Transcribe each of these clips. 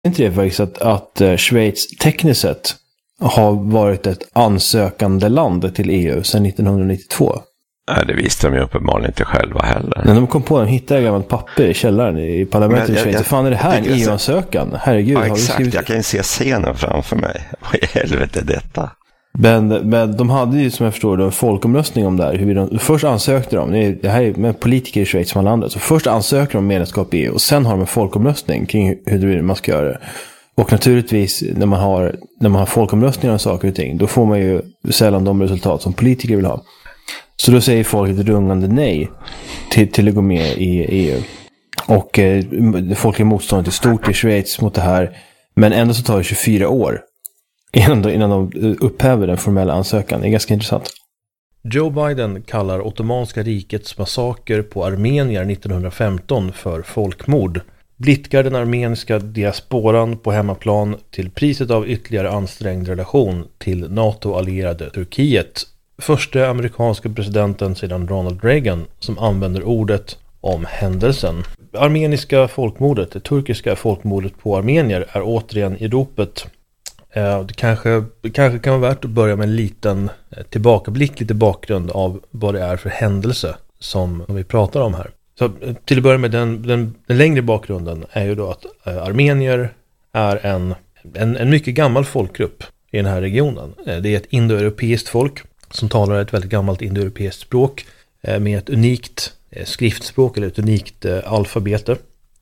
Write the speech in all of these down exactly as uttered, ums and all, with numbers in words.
inte det faktiskt att, att Schweiz tekniskt sett har varit ett ansökande land till E U sedan nittonhundranittiotvå? Nej, det visste de ju uppenbarligen inte själva heller. När de kom på att de hittade ett gammalt papper i källaren i parlamentet i Schweiz. Fan, är det här en E U-ansökan? Herregud. Ja, har exakt. Skrivit... Jag kan ju se scenen framför mig. Vad i helvete är detta? Men, men de hade ju, som jag förstår det, en folkomröstning om det här. Hur de, först ansökte de, det här är med politiker i Schweiz som alla andra. Så först ansökte de medlemskap i E U och sen har de en folkomröstning kring hur man ska göra det. Och naturligtvis, när man har, när man har folkomröstningar och saker och ting, då får man ju sällan de resultat som politiker vill ha. Så då säger folk ett rungande nej till, till att gå med i E U. Och eh, folk är motståndet är stort i Schweiz mot det här. Men ändå så tar det tjugofyra år innan de, innan de upphäver den formella ansökan. Det är ganska intressant. Joe Biden kallar Ottomanska rikets massaker på armenier nittonhundrafemton för folkmord. Blickar den armeniska diasporan på hemmaplan till priset av ytterligare ansträngd relation till NATO-allierade Turkiet. Första amerikanska presidenten sedan Ronald Reagan som använder ordet om händelsen. Armeniska folkmordet, det turkiska folkmordet på armenier är återigen i ropet. Det kanske, det kanske kan vara värt att börja med en liten tillbakablick, lite bakgrund av vad det är för händelse som vi pratar om här. Så till att börja med den, den, den längre bakgrunden är ju då att armenier är en, en, en mycket gammal folkgrupp i den här regionen. Det är ett indoeuropeiskt folk som talar ett väldigt gammalt indoeuropeiskt språk med ett unikt skriftspråk eller ett unikt alfabete.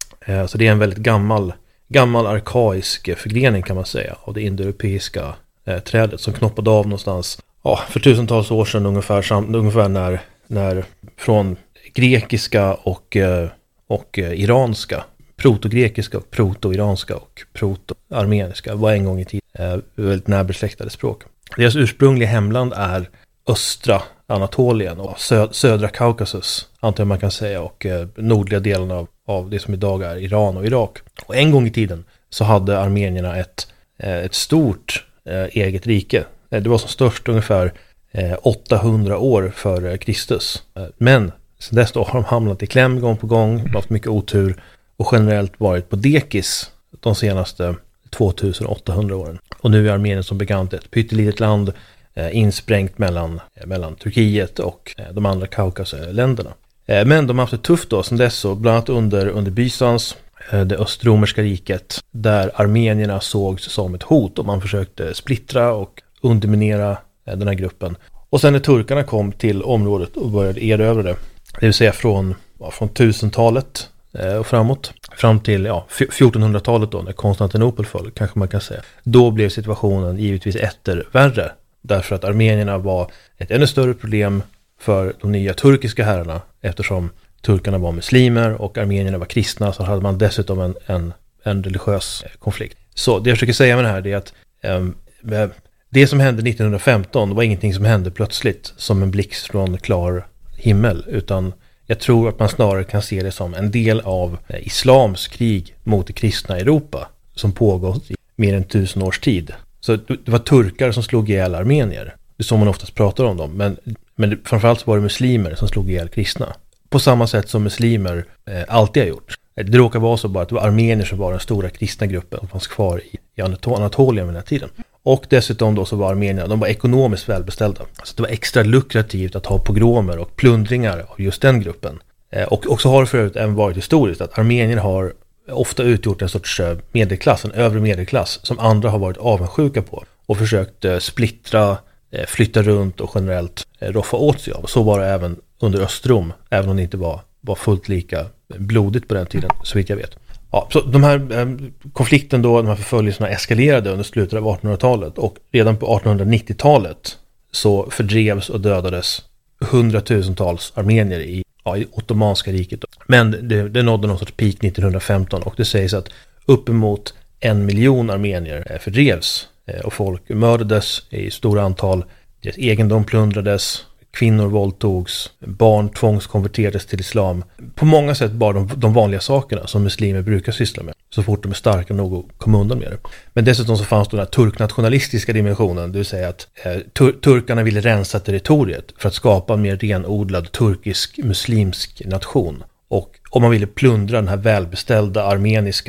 Så det är en väldigt gammal, gammal arkaisk förgrening kan man säga av det indoeuropeiska trädet som knoppade av någonstans ja, för tusentals år sedan ungefär, sam, ungefär när, när från grekiska och, och iranska, protogrekiska och proto-iranska och proto-armeniska var en gång i tiden väldigt närbesläktade språk. Deras ursprungliga hemland är östra Anatolien och sö- södra Kaukasus, antar jag man kan säga, och eh, nordliga delen av, av det som idag är Iran och Irak. Och en gång i tiden så hade armenierna ett, eh, ett stort eh, eget rike. Eh, det var som störst ungefär eh, åttahundra år före Kristus. Eh, men sen dess då har de hamnat i kläm gång på gång, haft mycket otur och generellt varit på dekis de senaste tvåtusenåttahundra åren. Och nu är Armenien som bekant ett pyttelitet land eh, insprängt mellan, eh, mellan Turkiet och eh, de andra Kaukasländerna. Eh, men de har haft det tufft då sedan dess, så bland annat under, under Bysans, eh, det östromerska riket, där armenierna sågs som ett hot och man försökte splittra och underminera eh, den här gruppen. Och sen när turkarna kom till området och började erövra det, det vill säga från, ja, från tusentalet och framåt, fram till ja, fjortonhundratalet då, när Konstantinopel föll, kanske man kan säga. Då blev situationen givetvis etter värre, därför att armenierna var ett ännu större problem för de nya turkiska herrarna, eftersom turkarna var muslimer och armenierna var kristna, så hade man dessutom en, en, en religiös konflikt. Så det jag försöker säga med det här är att eh, det som hände nittonhundrafemton var ingenting som hände plötsligt som en blixt från klar himmel, utan jag tror att man snarare kan se det som en del av islams krig mot det kristna Europa som pågått i mer än tusen års tid. Så det var turkar som slog ihjäl armenier. Det är så man oftast pratar om dem. Men, men framförallt var det muslimer som slog ihjäl kristna. På samma sätt som muslimer eh, alltid har gjort. Det råkar vara så bara att det var armenier som var den stora kristna gruppen som fanns kvar i, i Anatolien vid den här tiden. Och dessutom då så var armenierna, de var ekonomiskt välbeställda. Så det var extra lukrativt att ha pogromer och plundringar av just den gruppen. Eh, och, och så har det förut även varit historiskt att armenier har ofta utgjort en sorts medelklass, en övre medelklass, som andra har varit avundsjuka på. Och försökt eh, splittra, eh, flytta runt och generellt eh, roffa åt sig av. Så var det även under Östrom, även om det inte var, var fullt lika blodigt på den tiden, så vitt jag vet. Ja, så de här eh, konflikten då, de här förföljelserna eskalerade under slutet av artonhundratalet, och redan på artonhundranittiotalet så fördrevs och dödades hundratusentals armenier i, ja, i Ottomanska riket. Men det, det nådde någon sorts peak nittonhundrafemton, och det sägs att uppemot en miljon armenier eh, fördrevs eh, och folk mördades i stora antal, deras egendom plundrades, kvinnor våldtogs, barn tvångskonverterades till islam. På många sätt bara de, de vanliga sakerna som muslimer brukar syssla med, så fort de är starka nog att komma undan med det. Men dessutom så fanns det den här turknationalistiska dimensionen, det vill säga att eh, tur- turkarna ville rensa territoriet för att skapa en mer renodlad turkisk-muslimsk nation. Och om man ville plundra den här välbeställda armeniska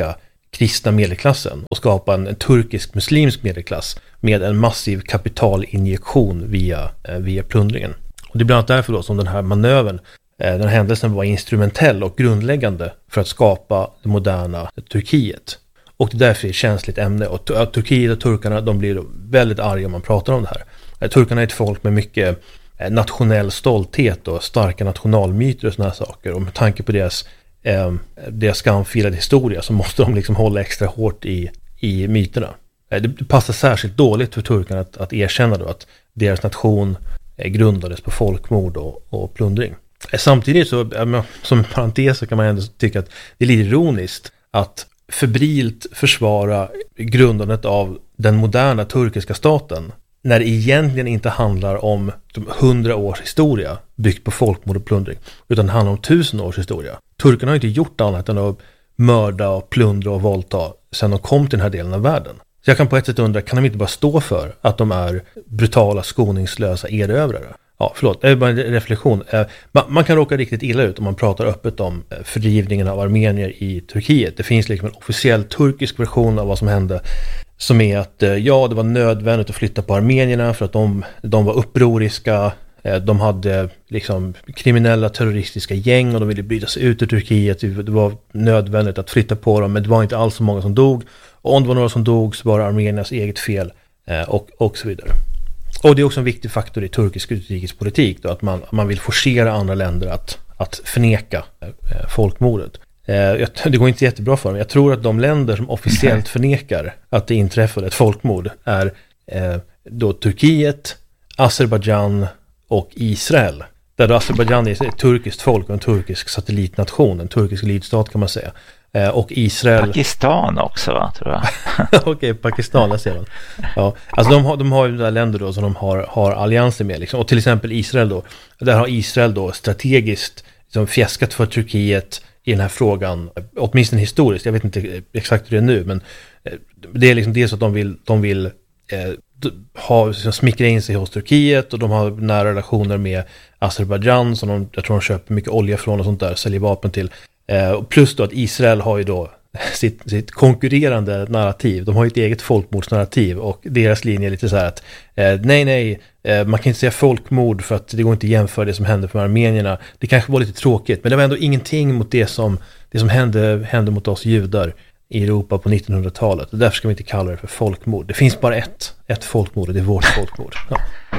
kristna medelklassen och skapa en, en turkisk-muslimsk medelklass med en massiv kapitalinjektion via, eh, via plundringen. Och det är bland annat därför då som den här manövern, eh, den här händelsen var instrumentell och grundläggande för att skapa det moderna Turkiet. Och det är därför det är ett känsligt ämne. Och Turkiet och turkarna, de blir väldigt arga om man pratar om det här. Eh, turkarna är ett folk med mycket eh, nationell stolthet och starka nationalmyter och såna här saker. Och med tanke på deras Eh, deras skamfilade historia så måste de liksom hålla extra hårt i, i myterna. Eh, det passar särskilt dåligt för turkarna att, att erkänna då att deras nation eh, grundades på folkmord och, och plundring. Eh, samtidigt så, eh, som en parentes så kan man ändå tycka att det är lite ironiskt att febrilt försvara grundandet av den moderna turkiska staten när det egentligen inte handlar om hundra års historia byggt på folkmord och plundring, utan det handlar om tusen års historia. Turkarna har inte gjort annat än att mörda och plundra och våldta sedan de kom till den här delen av världen. Så jag kan på ett sätt undra, kan de inte bara stå för att de är brutala, skoningslösa erövrare? Ja, förlåt, det är bara en reflektion. Man kan råka riktigt illa ut om man pratar öppet om fördrivningen av armenier i Turkiet. Det finns liksom en officiell turkisk version av vad som hände, som är att ja, det var nödvändigt att flytta på armenierna för att de, de var upproriska. De hade liksom kriminella terroristiska gäng och de ville bryta sig ut ur Turkiet. Det var nödvändigt att flytta på dem, men det var inte alls så många som dog. Och om det var några som dog så var det armeniernas eget fel och, och så vidare. Och det är också en viktig faktor i turkisk utrikespolitik då, att man, man vill forcera andra länder att, att förneka eh, folkmordet. Eh, det går inte jättebra för dem. Jag tror att de länder som officiellt förnekar att det inträffade ett folkmord är eh, då Turkiet, Azerbaijan och Israel. Där då Azerbaijan är ett turkiskt folk och en turkisk satellitnation, en turkisk lydstat kan man säga. Eh, och Israel... Pakistan också, va, tror jag. Okej, okay, Pakistan, jag ser den. Ja, alltså de har, de har ju där länder då som de har, har allianser med. Liksom. Och till exempel Israel då. Där har Israel då strategiskt liksom, fjäskat för Turkiet i den här frågan, åtminstone historiskt. Jag vet inte exakt hur det är nu, men eh, det är liksom det så att de vill, de vill eh, ha, liksom, smickra in sig hos Turkiet och de har nära relationer med Azerbaijan som de, jag tror de köper mycket olja från och sånt där, säljer vapen till. Eh, plus då att Israel har ju då sitt, sitt konkurrerande narrativ. De har ju ett eget folkmordsnarrativ och deras linje är lite så här att eh, nej, nej, eh, man kan inte säga folkmord för att det går inte att jämföra det som hände för armenierna. Det kanske var lite tråkigt, men det var ändå ingenting mot det som, det som hände, hände mot oss judar i Europa på nittonhundratalet. Och därför ska vi inte kalla det för folkmord. Det finns bara ett, ett folkmord och det är vårt folkmord. Ja,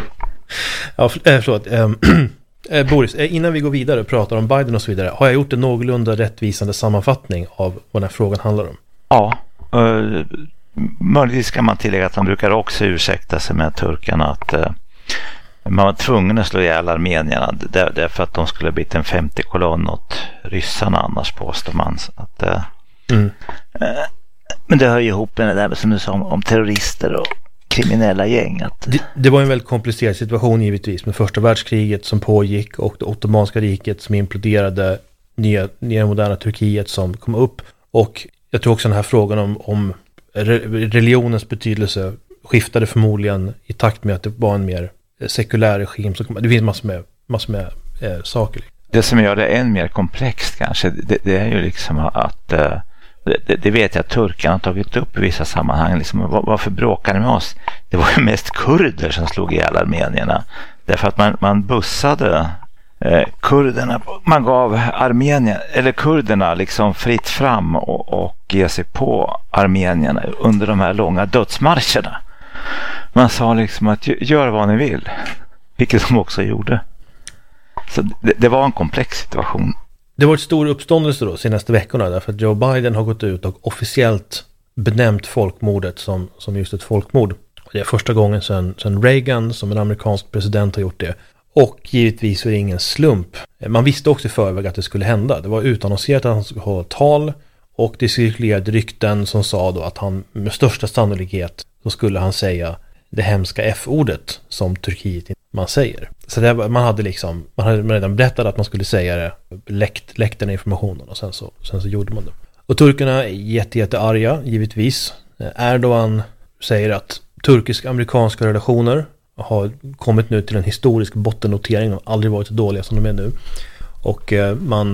ja för, förlåt. Eh, Eh, Boris, eh, innan vi går vidare och pratar om Biden och så vidare, har jag gjort en någorlunda rättvisande sammanfattning av vad den här frågan handlar om? Ja, uh, möjligtvis kan man tillägga att de brukar också ursäkta sig med turkarna att uh, man var tvungen att slå ihjäl armenierna där, därför att de skulle blivit en femte kolonn åt ryssarna annars, påstår man. Att, uh, mm. uh, men det hör ju ihop med det där som du sa om, om terrorister och kriminella gäng. Att... Det, det var en väldigt komplicerad situation givetvis med första världskriget som pågick och det ottomanska riket som imploderade, nya, nya moderna Turkiet som kom upp. Och jag tror också den här frågan om, om religionens betydelse skiftade förmodligen i takt med att det var en mer sekulär regim. Så det finns massor med, massor med eh, saker. Det som gör det än mer komplext kanske, det, det är ju liksom att eh, Det, det vet jag att turkarna har tagit upp i vissa sammanhang. Liksom, var, varför bråkar ni med oss? Det var ju mest kurder som slog ihjäl armenierna. Därför att man, man bussade eh, kurderna. Man gav Armenien, eller kurderna liksom fritt fram och, och ge sig på armenierna under de här långa dödsmarscherna. Man sa liksom att gör vad ni vill. Vilket de också gjorde. Så det, det var en komplex situation. Det var ett stor uppståndelse då senaste veckorna därför att Joe Biden har gått ut och officiellt benämnt folkmordet som, som just ett folkmord. Det är första gången sedan, sedan Reagan som en amerikansk president har gjort det. Och givetvis är det ingen slump. Man visste också i förväg att det skulle hända. Det var utannonserat att han skulle ha tal och det cirkulerade rykten som sa då att han med största sannolikhet så skulle han säga det hemska F-ordet som Turkiet man säger. Så det, man hade liksom man hade redan berättat att man skulle säga det, läckt, läckt den informationen och sen så, sen så gjorde man det. Och turkarna är jätte, jätte arga givetvis. Erdogan säger att turkisk-amerikanska relationer har kommit nu till en historisk bottennotering och aldrig varit så dåliga som de är nu. Och man,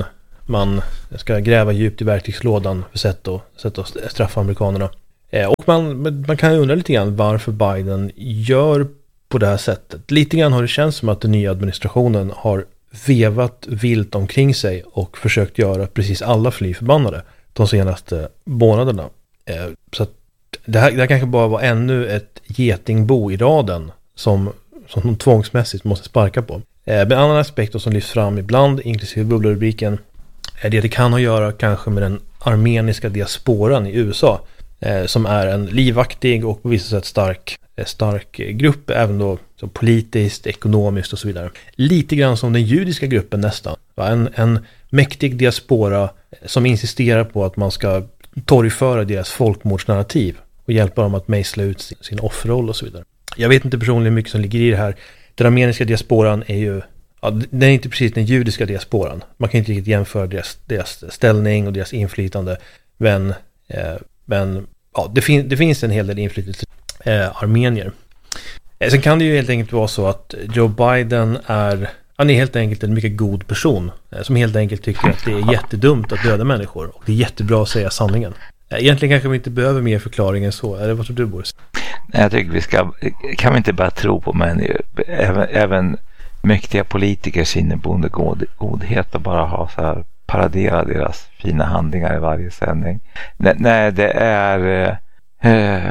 man ska gräva djupt i verktygslådan för sätt att, sätt att straffa amerikanerna. Eh, och man, man kan undra lite grann varför Biden gör på det här sättet. Lite grann har det känts som att den nya administrationen har vevat vilt omkring sig och försökt göra precis alla fly förbannade de senaste månaderna. Eh, så att det här, det här kanske bara var ännu ett getingbo i raden som, som de tvångsmässigt måste sparka på. Eh, en annan aspekt som lyfts fram ibland, inklusive bubbelrubriken, är det det kan ha att göra kanske med den armeniska diasporan i U S A, eh, som är en livaktig och på vissa sätt stark, eh, stark grupp, även då så politiskt, ekonomiskt och så vidare. Lite grann som den judiska gruppen nästan. En, en mäktig diaspora som insisterar på att man ska torgföra deras folkmordsnarrativ och hjälpa dem att mejsla ut sin, sin offerroll och så vidare. Jag vet inte personligen hur mycket som ligger i det här. Den armeniska diasporan är ju, ja, den är inte precis den judiska diasporan. Man kan inte riktigt jämföra deras, deras ställning och deras inflytande. Men, eh, men ja, det, fin- det finns en hel del inflytande eh, armenier. Eh, sen kan det ju helt enkelt vara så att Joe Biden är, han är helt enkelt en mycket god person eh, som helt enkelt tycker att det är jättedumt att döda människor. Och det är jättebra att säga sanningen. Eh, egentligen kanske vi inte behöver mer förklaring än så. Eller vad tror du, Boris? Jag tycker vi ska, kan vi inte bara tro på människor, även, även mäktiga politikers inneboende god, godhet och bara ha så här, paradera deras fina handlingar i varje sändning. Nej, nej det är eh,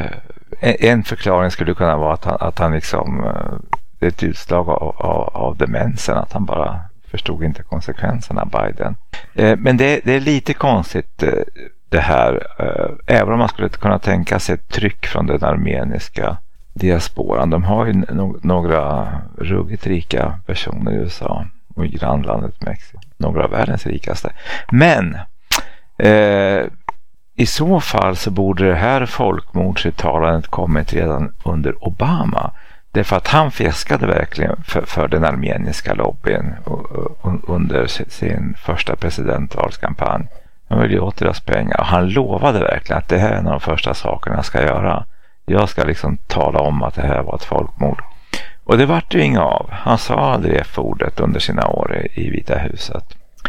en förklaring skulle kunna vara att han, att han liksom eh, ett utslag av, av, av demensen, att han bara förstod inte konsekvenserna av Biden. Eh, men det, det är lite konstigt eh, det här, eh, även om man skulle kunna tänka sig ett tryck från den armeniska diasporan. De har ju no- några ruggigt rika personer i U S A och i grannlandet Mexiko. Några av världens rikaste. Men eh, i så fall så borde det här folkmordsuttalandet kommit redan under Obama. Därför att han fiskade verkligen för, för den armeniska lobbyn under sin första presidentvalskampanj. Han ville åt deras pengar och han lovade verkligen att det här är en av de första sakerna jag ska göra. Jag ska liksom tala om att det här var ett folkmord. Och det vart ju inga av. Han sa aldrig F-ordet under sina år i Vita huset.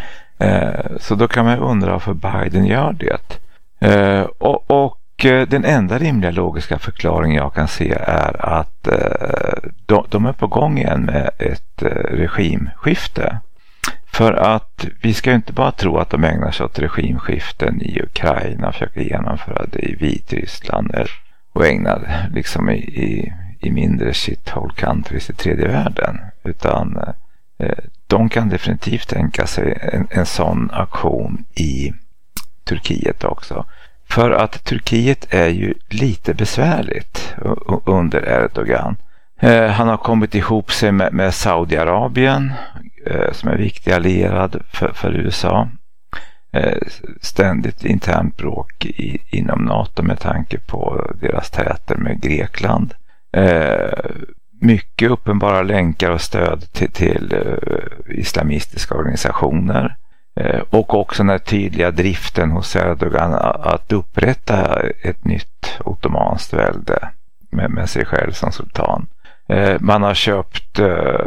Eh, så då kan man undra varför Biden gör det. Eh, och, och den enda rimliga logiska förklaringen jag kan se är att eh, de, de är på gång igen med ett eh, regimskifte. För att vi ska ju inte bara tro att de ägnar sig åt regimskiften i Ukraina, försöker genomföra det i Vitryssland och ägnar liksom i, i, i mindre shithole countries i tredje världen. Utan eh, de kan definitivt tänka sig en, en sån aktion i Turkiet också. För att Turkiet är ju lite besvärligt under Erdogan. Eh, han har kommit ihop sig med, med Saudiarabien eh, som är viktig allierad för, för U S A. Eh, ständigt internt bråk i, inom NATO med tanke på deras täter med Grekland. Eh, mycket uppenbara länkar och stöd till, till eh, islamistiska organisationer. Eh, och också den tydliga driften hos Erdogan att upprätta ett nytt ottomanskt välde med, med sig själv som sultan. Man har köpt,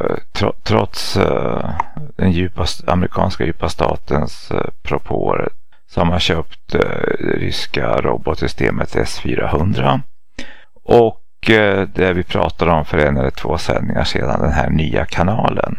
trots den djupa, amerikanska djupa statens propåer, så har man köpt ryska robotsystemet S fyrahundra. Och det vi pratade om för en eller två sändningar sedan, den här nya kanalen.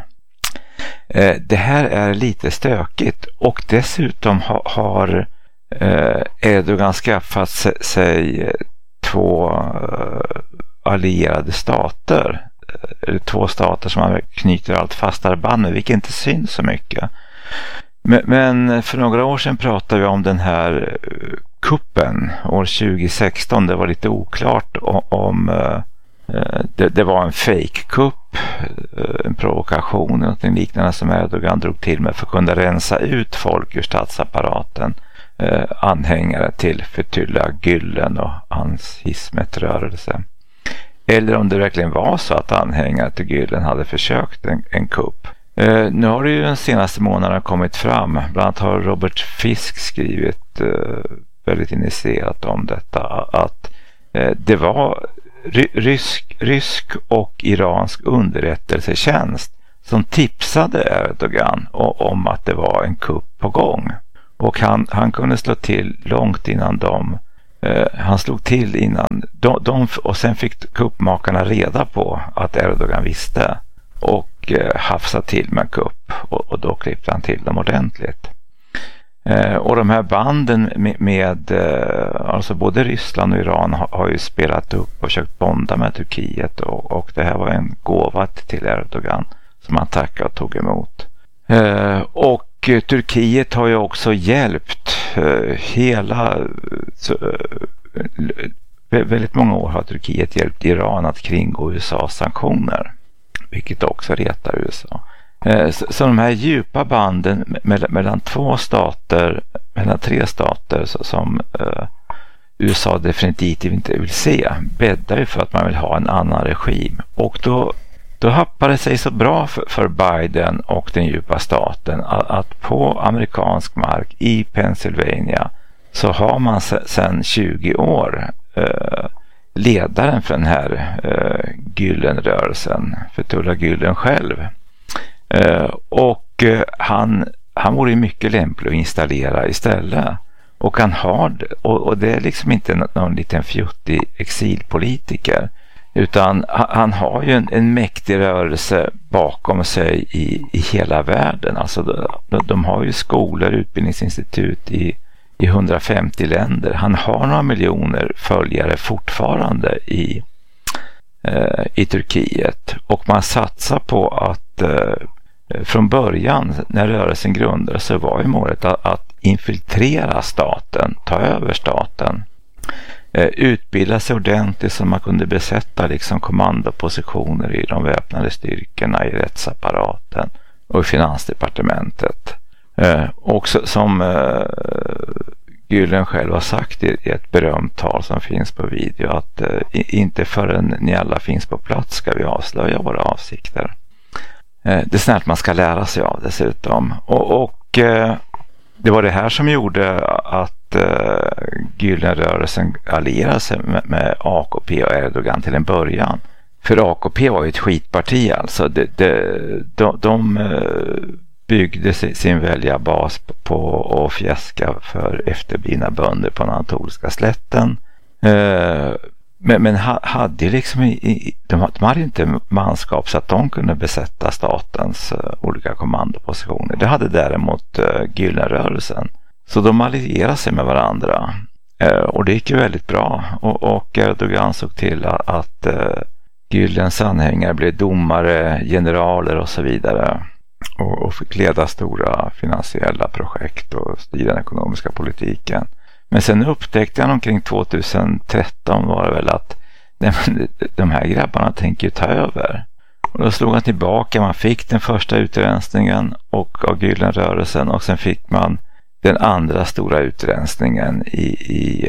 Det här är lite stökigt och dessutom har Erdogan skaffat sig två allierade stater, eller två stater som man knyter allt fastare band med, vilket inte syns så mycket. Men, men för några år sedan pratade vi om den här kuppen år tjugo sexton. Det var lite oklart om, om det, det var en fake-kupp, en provokation, något liknande som Erdogan drog till med för att kunna rensa ut folk ur statsapparaten, anhängare till Fethullah Gülen och hans Hizmet-rörelse. Eller om det verkligen var så att anhängare till Gülen hade försökt en, en kupp. Eh, nu har det ju den senaste månaden kommit fram. Bland annat har Robert Fisk skrivit eh, väldigt initierat om detta. Att eh, det var ry- rysk, rysk och iransk underrättelsetjänst som tipsade Erdogan om att det var en kupp på gång. Och han, han kunde slå till långt innan de, eh, han slog till innan, de, de, och sen fick kuppmakarna reda på att Erdogan visste och eh, hafsade till med kupp, och, och då klippte han till dem ordentligt. Eh, och de här banden med, med eh, alltså både Ryssland och Iran har, har ju spelat upp och försökt bonda med Turkiet, och, och det här var en gåva till Erdogan som han tackade och tog emot. Eh, och Turkiet har ju också hjälpt eh, hela så, eh, väldigt många år har Turkiet hjälpt Iran att kringgå U S A:s sanktioner, vilket också retar U S A. Eh, så, så de här djupa banden me- mellan två stater, mellan tre stater så, som eh, U S A definitivt inte vill se, bäddar ju för att man vill ha en annan regim. Och då Då happade det sig så bra för, för Biden och den djupa staten att, att på amerikansk mark i Pennsylvania så har man se, sedan tjugo år eh, ledaren för den här eh, Gülenrörelsen, Fethullah Gülen själv. Eh, och eh, han, han vore mycket lämplig att installera istället. Och han har, och, och det är liksom inte någon, någon liten fjuttig exilpolitiker. Utan han har ju en, en mäktig rörelse bakom sig i, i hela världen. Alltså de, de har ju skolor, utbildningsinstitut i, i hundrafemtio länder. Han har några miljoner följare fortfarande i, eh, i Turkiet. Och man satsar på att eh, från början när rörelsen grundades så var ju målet att, att infiltrera staten, ta över staten. Utbilda sig ordentligt så man kunde besätta liksom kommandopositioner i de väpnade styrkorna, i rättsapparaten och i finansdepartementet. Eh, också som eh, Gülen själv har sagt i, i ett berömt tal som finns på video att eh, inte förrän ni alla finns på plats ska vi avslöja våra avsikter. Eh, det är snällt man ska lära sig av dessutom. Och, och eh, det var det här som gjorde att uh, Gülenrörelsen allierade sig med, med A K P och Erdogan till en början. För A K P var ju ett skitparti alltså. De, de, de, de uh, byggde sin väljarbas på att fjäska för efterblivna bönder på den anatoliska slätten. Uh, men, men hade liksom i, de, de hade inte manskap så att de kunde besätta statens uh, olika kommandopositioner. Det hade däremot uh, Gülenrörelsen. Så de allierade sig med varandra. Uh, och det gick ju väldigt bra. Och, och Erdogan såg till att, att uh, Gülens anhängare blev domare, generaler och så vidare. Och, och fick leda stora finansiella projekt och styra den ekonomiska politiken. Men sen upptäckte han omkring tjugohundratretton var det väl att nej, men de här grabbarna tänker ju ta över. Och då slog han tillbaka, man fick den första utrensningen och av Gülenrörelsen och sen fick man den andra stora utrensningen i, i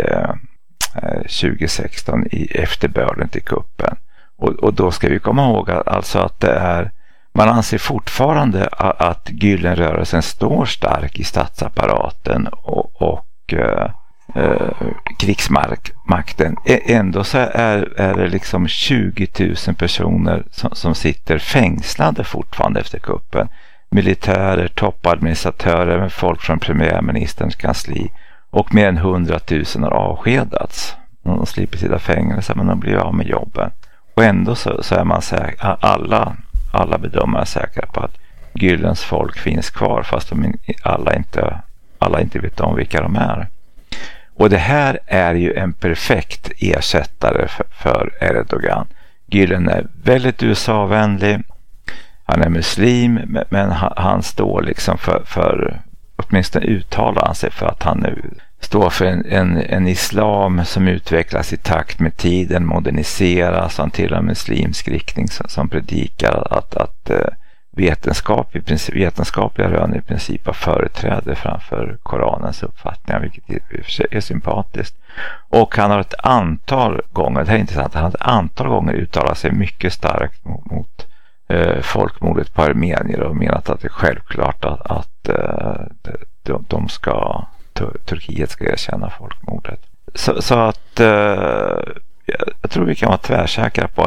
eh, tjugohundrasexton i efterbörden till kuppen. Och, och då ska vi komma ihåg att, alltså att det är, man anser fortfarande att, att Gülenrörelsen står stark i statsapparaten och, och eh, Eh, krigsmakten. Ändå så är, är det liksom tjugo tusen personer som, som sitter fängslade fortfarande efter kuppen. Militärer, toppadministratörer, folk från premiärministerns kansli och mer än hundratusen har avskedats. De slipper sitta fängelse men de blir av med jobben. Och ändå så, så är man säker, alla, alla bedömare är säkra på att Gülens folk finns kvar fast de alla inte, alla inte vet om vilka de är. Och det här är ju en perfekt ersättare för, för Erdogan. Gülen är väldigt U S A-vänlig. Han är muslim, men han, han står liksom för, för, åtminstone uttalar han sig för att han nu står för en, en, en islam som utvecklas i takt med tiden, moderniseras. Han tillhör en muslimsk riktning som, som predikar att, att vetenskap i princip, vetenskapliga rön i princip har företräde framför Koranens uppfattningar, vilket är, är sympatiskt. Och han har ett antal gånger, det här är intressant, han har ett antal gånger uttalat sig mycket starkt mot, mot eh, folkmordet på armenier och menat att det är självklart att, att eh, de, de ska, Turkiet ska erkänna folkmordet. Så, så att eh, jag tror vi kan vara tvärsäkra på att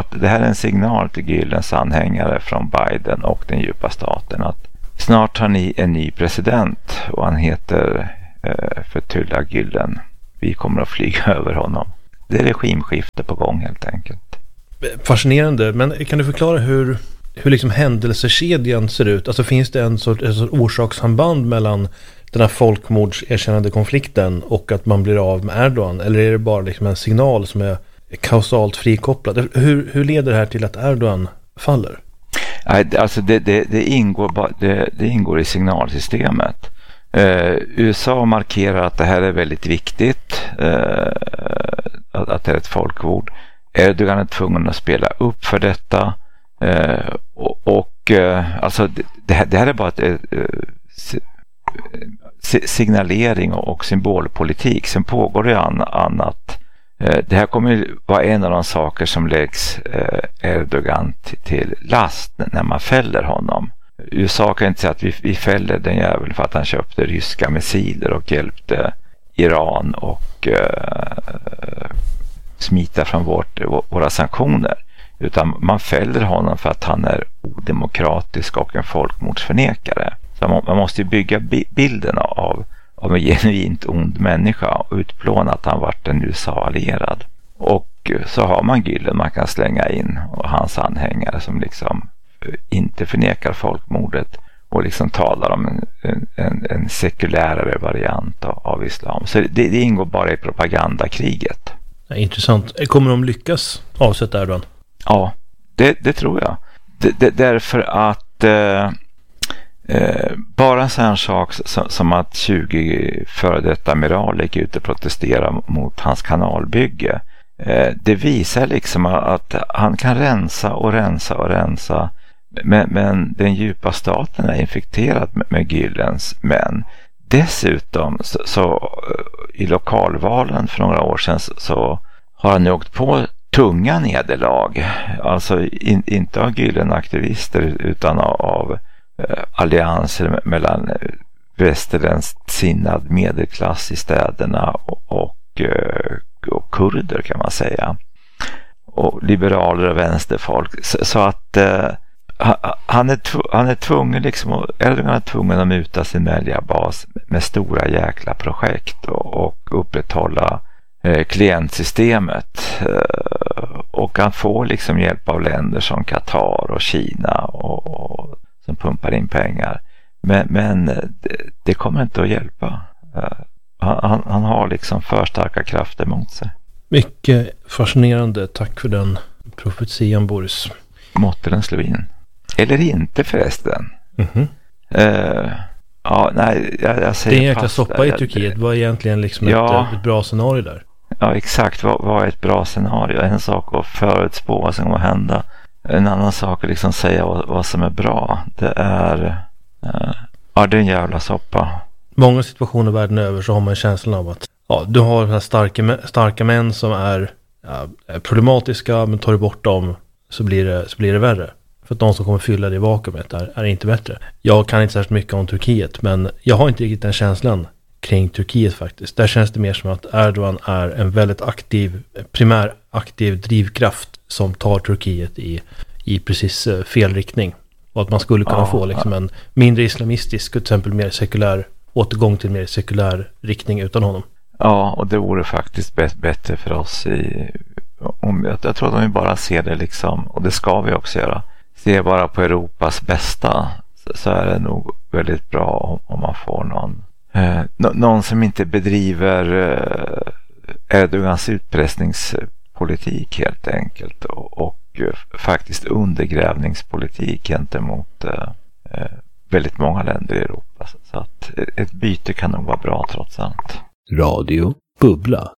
att det här är en signal till Gülens anhängare från Biden och den djupa staten att snart har ni en ny president och han heter eh, Fethullah Gülen. Vi kommer att flyga över honom. Det är regimskifte på gång helt enkelt. Fascinerande, men kan du förklara hur, hur liksom händelsekedjan ser ut? Alltså finns det en sorts, en sorts orsakssamband mellan den här folkmordserkännande konflikten och att man blir av med Erdogan? Eller är det bara liksom en signal som är kausalt frikopplad? Hur, hur leder det här till att Erdogan faller? Alltså det, det, det, ingår, det, det ingår i signalsystemet. Eh, U S A markerar att det här är väldigt viktigt, eh, att, att det är ett folkmord. Erdogan är tvungen att spela upp för detta. Eh, och och eh, alltså det, det, här, det här är bara ett, eh, signalering och symbolpolitik. Sen pågår det an, annat. Eh, det här kommer vara en av de saker som läggs eh, Erdogan till, till last när man fäller honom. U S A kan inte säga att vi, vi fäller den jäveln för att han köpte ryska missiler och hjälpte Iran och eh, smita från vårt, våra sanktioner. Utan man fäller honom för att han är odemokratisk och en folkmordsförnekare. Så man, man måste ju bygga bi- bilden av, av en genuint ond människa och utplåna att han varit en U S A-allierad. Och så har man Gülen man kan slänga in och hans anhängare som liksom inte förnekar folkmordet och liksom talar om en, en, en sekulärare variant av, av islam. Så det, det ingår bara i propagandakriget. Ja, intressant. Kommer de lyckas avsätta Erdogan? Ja, det, det tror jag. Det, det, därför att eh, eh, bara en sån sak som, som att tjugo före detta amiraler gick ut och protestera mot hans kanalbygge. Eh, det visar liksom att han kan rensa och rensa och rensa. Men, men den djupa staten är infekterad med, med Gülens män. Dessutom så, så i lokalvalen för några år sedan så, så har han åkt på tunga nederlag. Alltså in, inte av Gülen-aktivister utan av, av eh, allianser mellan västerländskt sinnad medelklass i städerna och, och, eh, och kurder kan man säga. Och liberaler och vänsterfolk. Så, så att eh, Han är, tv- han är tvungen liksom, Erdogan är tvungen att muta sin väljarbas med stora jäkla projekt och, och upprätthålla eh, klientsystemet eh, och han får liksom hjälp av länder som Qatar och Kina och, och, som pumpar in pengar men, men det, det kommer inte att hjälpa. eh, han, han har liksom för starka krafter mot sig. Mycket fascinerande, tack för den profetian, Boris. Måtte den slå in. Eller inte förresten. Mm-hmm. Uh, ja, nej, jag, jag säger det är en jäkla soppa där. I Turkiet. Vad är egentligen liksom ja, ett, ett bra scenario där? Ja, exakt. Vad, vad är ett bra scenario? En sak att förutspå vad som kommer hända. En annan sak att liksom säga vad, vad som är bra. Det är uh, ja, det är en jävla soppa. Många situationer världen över så har man känslan av att ja, du har här starka, starka män som är, ja, är problematiska, men tar du bort dem så blir det, så blir det värre. För att de som kommer fylla det vakuumet är, är inte bättre. Jag kan inte särskilt mycket om Turkiet, men jag har inte riktigt den känslan kring Turkiet faktiskt. Där känns det mer som att Erdogan är en väldigt aktiv, primär aktiv drivkraft som tar Turkiet i, i precis fel riktning. Och att man skulle kunna ja, få liksom en mindre islamistisk, till exempel mer sekulär, återgång till mer sekulär riktning utan honom. Ja, och det vore faktiskt bättre för oss i... Om, jag, jag tror att om vi bara ser det liksom, och det ska vi också göra, ser bara på Europas bästa så, så är det nog väldigt bra om, om man får någon eh, no, någon som inte bedriver eh, Erdogans utpressningspolitik helt enkelt och, och eh, faktiskt undergrävningspolitik gentemot eh, eh, väldigt många länder i Europa. Så, så att ett byte kan nog vara bra trots allt. Radio Bubbla.